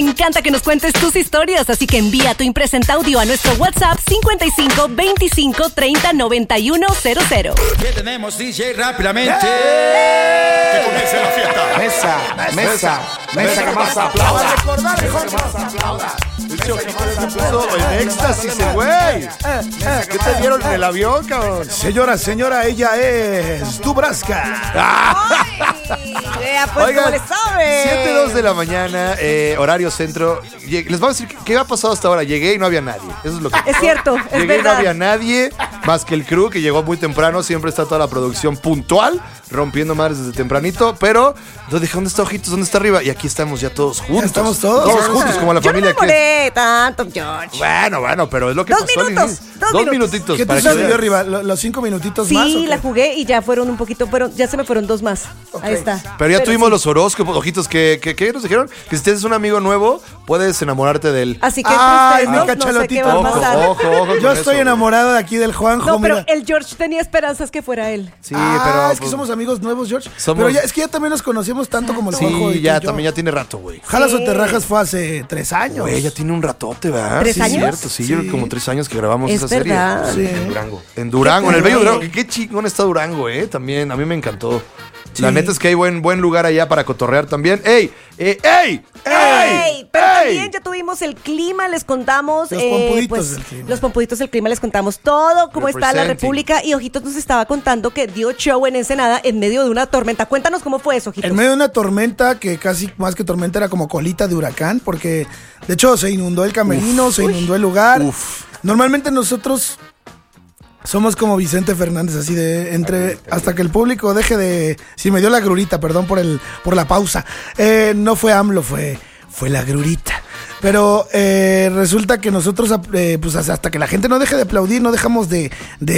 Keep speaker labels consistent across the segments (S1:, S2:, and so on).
S1: encanta que nos cuentes tus historias, así que envía tu impresenta audio a nuestro WhatsApp 55 25 30 91 00.
S2: ¿Qué tenemos, DJ? Rápidamente. Que comience la fiesta.
S3: Mesa que más aplauda. El Choquito se puso en éxtasis, el güey. ¿Qué te dieron en el avión, cabrón?
S4: Señora, ella es Dubraska.
S5: Vea, pues,
S3: Oigan,
S5: ¿cómo le sabe?
S3: 7:02 de la mañana, horario centro. Les voy a decir qué ha pasado hasta ahora. Llegué y no había nadie. Eso es lo que
S5: Es cierto, es
S3: Llegué y no
S5: verdad.
S3: había nadie más que el crew que llegó muy temprano. Siempre está toda la producción puntual, rompiendo madres desde tempranito. Pero yo dije, ¿dónde está Ojitos? ¿Dónde está arriba? Y aquí estamos ya todos juntos.
S4: estamos todos.
S3: Todos juntos, como la
S5: Yo no
S3: familia
S5: me
S3: que es.
S5: demoré tanto, George.
S3: Bueno, pero es lo que
S5: 2
S3: pasó al
S5: minutos,
S3: inicio.
S5: 2
S3: Dos
S5: minutos.
S3: minutitos.
S4: ¿Qué te
S3: para que
S4: salió
S3: vean.
S4: arriba? ¿Los 5 minutitos más?
S5: Sí,
S4: ¿o
S5: la
S4: qué?
S5: jugué y ya fueron un poquito, ya se me fueron 2 más. Ahí está.
S3: Pero ya tuvimos
S5: sí.
S3: los horóscopos, Ojitos, que nos dijeron que si tienes un amigo nuevo, puedes enamorarte de él.
S5: Así que
S4: Ay,
S5: entre
S4: mi
S5: ustedes dos, no sé qué
S4: cachalotito.
S5: va a
S3: Ojo,
S5: pasar.
S3: ojo.
S4: Yo estoy enamorado de aquí del Juanjo.
S5: No, pero
S4: mira.
S5: el George tenía esperanzas que fuera él.
S3: Sí, pero
S4: Es que somos amigos nuevos, George.
S3: Somos-
S4: Pero ya, es que ya también nos conocemos tanto como el Juanjo.
S3: Sí,
S4: y
S3: ya
S4: yo.
S3: también ya tiene rato, güey.
S4: Jalas o
S5: Sí.
S4: te rajas fue hace 3 años.
S3: Güey, ya tiene un ratote, ¿verdad?
S5: 3
S3: sí,
S5: años?
S3: Es cierto, sí, yo creo que como 3 años que grabamos
S5: Es
S3: esa
S5: verdad.
S3: serie.
S4: Sí.
S3: En Durango, en el bello
S5: Oye.
S3: Durango. Qué chingón está Durango, también, a mí me encantó. La neta es que hay buen lugar allá para cotorrear también. ¡Ey!
S5: ¡Ey! Pero también ya tuvimos el clima, les contamos.
S4: Los pompuditos del clima.
S5: Los pompuditos del clima, les contamos todo, cómo está la
S3: Representing.
S5: República. Y Ojitos nos estaba contando que dio show en Ensenada en medio de una tormenta. Cuéntanos cómo fue eso, Ojitos.
S4: En medio de una tormenta que casi más que tormenta era como colita de huracán, porque de hecho se inundó el camerino, se inundó el lugar. Normalmente nosotros somos como Vicente Fernández, así de hasta que el público deje de. Si me dio la grurita, perdón por la pausa. No fue AMLO, fue la grurita. Pero resulta que nosotros, pues hasta que la gente no deje de aplaudir, no dejamos de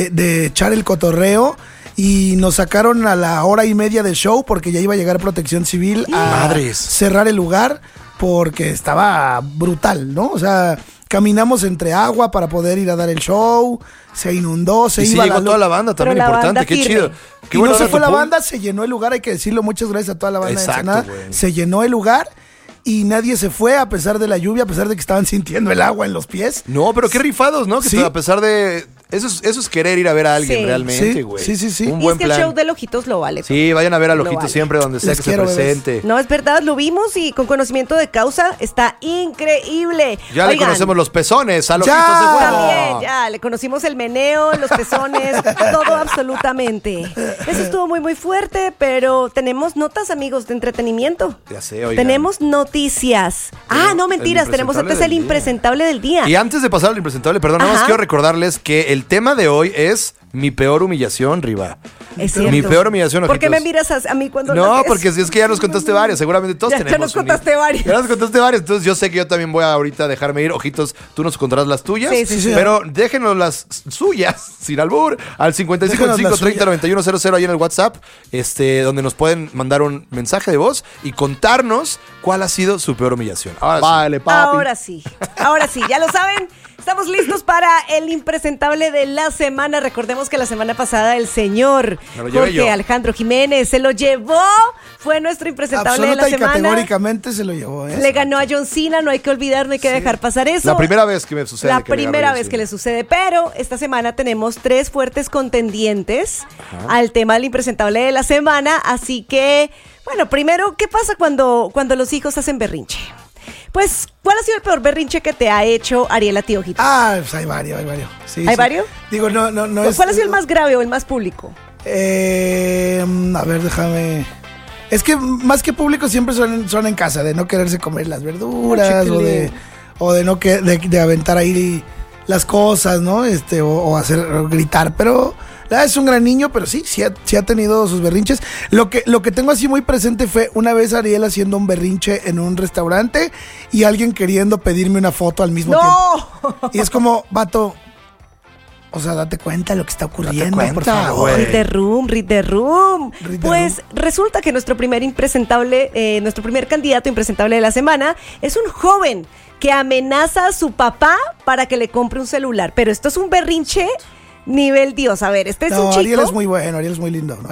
S4: echar el cotorreo. Y nos sacaron a la hora y media de show porque ya iba a llegar Protección Civil a
S3: Madres.
S4: cerrar el lugar porque estaba brutal, ¿no? O sea, caminamos entre agua para poder ir a dar el show, se inundó, se
S3: Y sí
S4: iba
S3: llegó toda la banda también,
S5: Pero la
S3: importante,
S5: banda
S3: qué
S5: firme.
S3: chido. Qué
S4: y
S3: buena
S4: no se
S3: onda
S4: fue la
S3: tu
S4: banda, se llenó el lugar, hay que decirlo, muchas gracias a toda la banda
S3: Exacto,
S4: de Ensenada.
S3: güey.
S4: Se llenó el lugar y nadie se fue a pesar de la lluvia, a pesar de que estaban sintiendo el agua en los pies.
S3: No, pero qué rifados, ¿no? Que
S4: Sí.
S3: a pesar de... Eso es querer ir a ver a alguien
S5: Sí.
S3: realmente, güey.
S4: Sí.
S3: Un
S5: Y
S3: buen
S5: es que
S3: plan.
S5: el show del Ojitos lo vale.
S3: Sí, vayan a ver al
S5: Lo
S3: Ojito
S5: vale.
S3: siempre donde sea
S4: Les
S3: que se
S4: quiero, bebés.
S3: presente.
S5: No, es verdad, lo vimos y con conocimiento de causa está increíble.
S3: Ya le
S5: Oigan,
S3: conocemos los pezones al Ojito
S4: Ya.
S3: de huevo.
S5: También, ya, le conocimos el meneo, los pezones, todo absolutamente. Eso estuvo muy, muy fuerte, pero tenemos notas, amigos, de entretenimiento.
S3: Ya sé, oigan.
S5: Tenemos noticias. No, mentiras, tenemos
S3: impresentable
S5: antes el
S3: del día.
S5: impresentable del día.
S3: Y antes de pasar al impresentable, perdón, nada más
S5: Ajá.
S3: quiero recordarles que el tema de hoy es mi peor humillación, Riva.
S5: Es cierto.
S3: Mi peor humillación,
S5: ¿Por qué
S3: Ojitos.
S5: me miras a mí cuando
S3: No,
S5: naces?
S3: porque es que ya nos contaste varios, seguramente todos
S5: Ya
S3: tenemos.
S5: nos contaste varios.
S3: Ya nos contaste varios, entonces yo sé que yo también voy a ahorita dejarme ir. Ojitos, tú nos contarás las tuyas.
S5: Sí.
S3: Pero déjenos las suyas, sin albur, al 55
S4: Déjenos la
S3: 30 91 00 ahí en el WhatsApp, donde nos pueden mandar un mensaje de voz y contarnos cuál ha sido su peor humillación. Ahora sí.
S5: Ahora sí, ya lo saben. Estamos listos para el impresentable de la semana. Recordemos que la semana pasada el señor
S3: Me lo llevé
S5: Jorge
S3: yo.
S5: Alejandro Jiménez se lo llevó. Fue nuestro impresentable de la
S4: Absoluta y
S5: semana.
S4: categóricamente se lo llevó, ¿eh?
S5: Le ganó a John Cena, no hay que olvidar, no hay que dejar pasar eso.
S3: La primera vez que me sucede.
S5: La
S3: que le
S5: primera
S3: agarro yo,
S5: vez
S3: sí.
S5: que le sucede, pero esta semana tenemos 3 fuertes contendientes al tema del impresentable de la semana, así que, bueno, primero, ¿qué pasa cuando los hijos hacen berrinche? Pues, ¿cuál ha sido el peor berrinche que te ha hecho Ariel a ti, Ojito?
S4: Pues hay varios. Sí,
S5: ¿Hay varios?
S4: Digo, no es...
S5: ¿Cuál ha sido el más grave o el más público?
S4: A ver, déjame... Es que más que público siempre son en casa, de no quererse comer las verduras o de no de aventar ahí las cosas, ¿no? O gritar, pero la verdad es un gran niño, pero sí ha tenido sus berrinches. Lo que tengo así muy presente fue una vez Ariel haciendo un berrinche en un restaurante y alguien queriendo pedirme una foto al mismo tiempo. Y es como, vato, o sea, date cuenta de lo que está ocurriendo, por favor.
S3: güey.
S5: Read the room.
S4: Read the
S5: Pues resulta que nuestro primer candidato impresentable de la semana es un joven que amenaza a su papá para que le compre un celular. Pero esto es un berrinche nivel Dios. A ver, este es un chico.
S4: Ariel es muy bueno, Ariel es muy lindo, ¿no?